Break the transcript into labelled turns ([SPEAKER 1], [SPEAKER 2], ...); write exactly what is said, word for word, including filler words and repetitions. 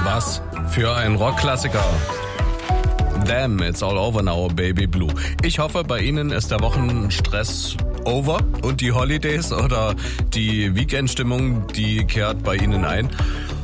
[SPEAKER 1] Was für ein Rockklassiker. Damn, it's all over now, baby blue. Ich hoffe, bei Ihnen ist der Wochenstress over und die Holidays oder die Weekendstimmung, die kehrt bei Ihnen ein.